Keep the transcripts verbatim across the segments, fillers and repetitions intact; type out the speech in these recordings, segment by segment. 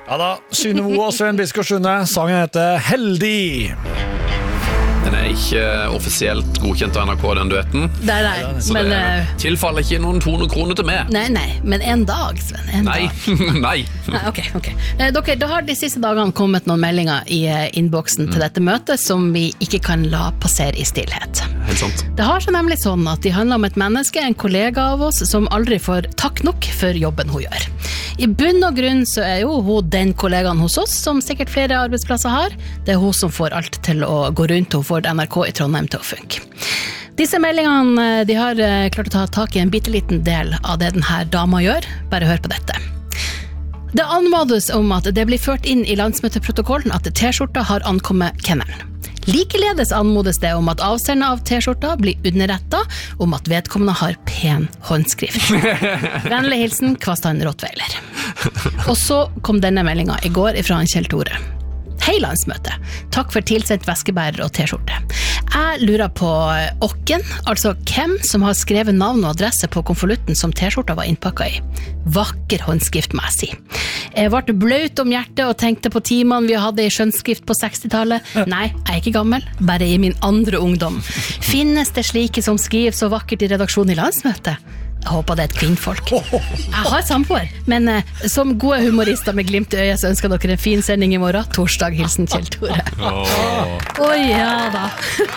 Ja da, Synnøve og Svein Biskår Sunde. Sangen heter Heldig. Den er ikke offisielt godkjent av N R K, den duetten. Nei, nei. Så Men, det uh, tilfaller ikke noen toner kroner til meg. nei, nei, men en dag, Sven, en Nei, dag. nei. Nei, ok, ok. Eh, Dere, det har de siste dagene kommet noen meldinger i eh, innboksen til dette møtet som vi ikke kan la passere i stillhet. Helt sant. Det har seg nemlig sånn at de handler om et menneske, en kollega av oss, som aldri får takk nok for jobben hun gjør. I bunn og grunn så er jo hun den kollegaen hos oss, som sikkert flere arbeidsplasser har. Det er hun som får alt til å gå rundt, og får N R K i Trondheim til å funke. Disse meldingene de har klart å ta tak i en bitteliten del av det denne dama gjør. Bare hør på dette. Det anmodes om at det blir ført inn i landsmøteprotokollen at T-skjorta har ankommet kennelen. Likeledes anmodes det om at avsender av T-skjorta blir underrettet om at vedkommende har pen håndskrift. Vennlig hilsen Kvastan Rottweiler. Og så kom denne meldingen i går ifra en Kjell Tore. Hei landsmøte, takk for tilsendt veskebærer og T-skjorte. Jeg lurer på åkken, altså hvem som har skrevet navn og adresse på konvolutten som T-skjorta var innpakket i. Vakker håndskrift, må jeg si. Jeg ble bløt om hjertet og tenkte på timene vi hadde i skjønnskrift på sekstitallet. Nei, jeg er ikke gammel, bare i min andre ungdom. Finnes det slike som skriver så vakkert i redaksjonen i landsmøtet? Jeg håper det er et kvinnfolk. Jeg har samboer, men eh, som gode humorister med glimt i øyet så ønsker dere en fin sending i morgen. Torsdag, hilsen Kjell Tore. Å oh, ja da.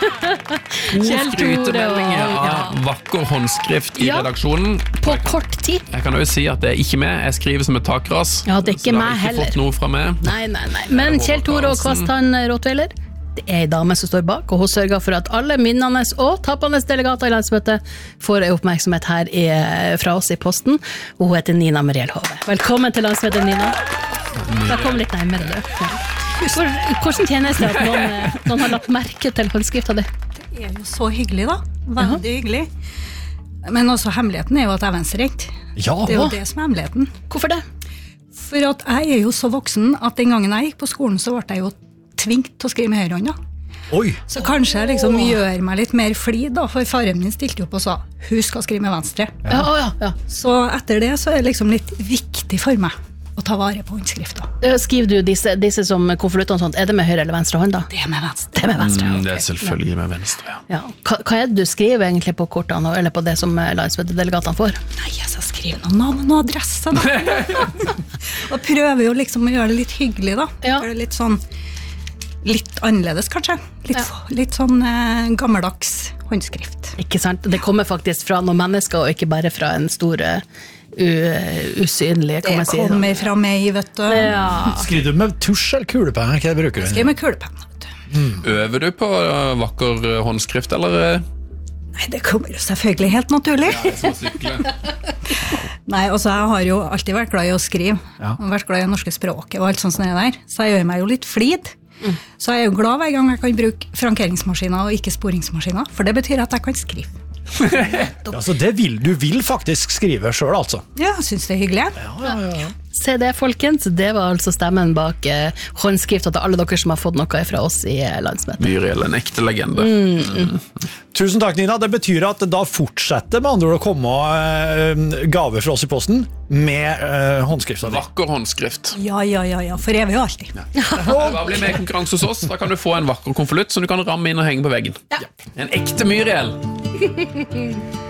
Kjell Tore og ja. Vakker håndskrift i ja, redaksjonen. På kort tid. Jeg kan jo si at det er ikke meg. Jeg skriver som et takras. Ja, det er ikke meg heller. Så det har ikke fått noe fra meg. Nei, nei, nei. Men Kjell Tore og Kvastan Rottweiler, det er en dame som står bak, og hun sørger for at alle minnende og tappende delegater i landsmøtet får oppmerksomhet her i, fra oss i posten, og hun heter Nina Mariell Hove. Velkommen til landsmøtet, Nina. Da kom litt nærmere, du. Ja. Hvor, hvordan kjennes det at noen, noen har lagt merke til håndskriften din? Det er jo så hyggelig da, veldig uh-huh. hyggelig. Men også hemmeligheten er jo at jeg er venstrehendt. Ja. Det er jo det som er hemmeligheten. Hvorfor det? For at jeg er jo så voksen at den gangen jeg gikk på skolen så ble jeg jo tvingt til å skrive med høyrehånda. Oi. Så kanskje jeg liksom gjør meg litt mer flid da, for faren min stilte opp og sa, hun skal skrive med venstre. Ja, ja, ja. Så etter det så er det liksom litt viktig for meg å ta vare på håndskrifta. Skriver du disse, disse som konvolutter og sånt, er det med høyre eller venstre hånd da? Det er med venstre. Det er med venstre, mm, det er selvfølgelig med venstre, ja. ja. Hva, hva er det du skriver egentlig på kortene, eller på det som landsmøtedelegatene får? Nei, jeg skal skrive noen navn og adresse da. Og prøver jo liksom å gjøre det litt hyggelig da. Ja. Det er litt sånn litt annerledes kanskje. Litt, ja. litt sånn eh, gammeldags håndskrift. Ikke sant? Det kommer faktisk fra noen mennesker, og ikke bare fra en stor uh, usynlig, kan man si. Det kommer fra meg, vet du. Ja. Skriver du med tusj eller kulepenn? Hva bruker du? Jeg skriver med kulepenn, vet du. Mm. Øver du på vakker håndskrift, eller? Nei, det kommer jo selvfølgelig helt naturlig. Ja, det er så sykle. Nei, altså jeg har jo alltid vært glad i å skrive. Ja. Og vært glad i norske språket og alt sånt som det der. Så jeg gjør meg jo litt flid. Mm. Så jeg er jo glad hver gang jeg kan bruke frankeringsmaskiner og ikke sporingsmaskiner, for det betyr at jeg kan skrive. Altså det vil, du vil faktisk skrive selv altså? Ja, jeg synes det er hyggelig. Ja, ja, ja, ja. Se det, folkens, det var altså stemmen bak eh, håndskriften til alle dere som har fått noe fra oss i eh, landsmøtet. Myriel, en ekte legende. Mm, mm. Tusen takk, Nina. Det betyr at da fortsetter med andre ord å komme eh, gaver fra oss i posten med eh, håndskriften. Vakker håndskrift. Ja, ja, ja, ja, for evig og alltid. Ja. Da blir med konkurranse hos oss. Da kan du få en vakker konvolutt som du kan ramme inn og henge på veggen. Ja. En ekte Myriel.